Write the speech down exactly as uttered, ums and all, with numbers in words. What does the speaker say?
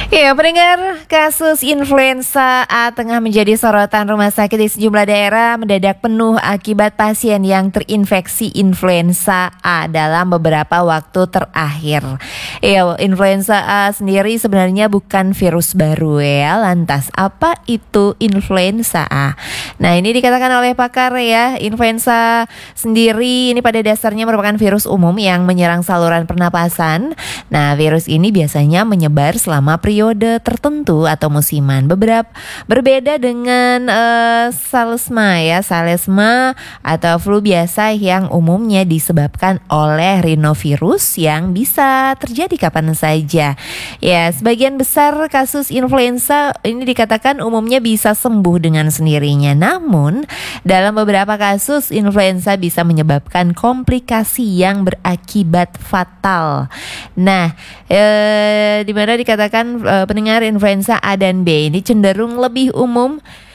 Ya, pendengar, kasus influenza A tengah menjadi sorotan rumah sakit di sejumlah daerah mendadak penuh akibat pasien yang terinfeksi influenza A dalam beberapa waktu terakhir. Ya, influenza A sendiri sebenarnya bukan virus baru ya. Lantas apa itu influenza A? Nah, ini dikatakan oleh pakar ya, influenza sendiri ini pada dasarnya merupakan virus umum yang menyerang saluran pernapasan. Nah, virus ini biasanya menyebar selama periode tertentu atau musiman. Beberapa berbeda dengan uh, salesma ya, salesma atau flu biasa yang umumnya disebabkan oleh rhinovirus yang bisa terjadi kapan saja. Ya, sebagian besar kasus influenza ini dikatakan umumnya bisa sembuh dengan sendirinya. Namun, dalam beberapa kasus influenza bisa menyebabkan komplikasi yang berakibat fatal. Nah, eh, di mana dikatakan eh, pendengar influenza A dan B ini cenderung lebih umum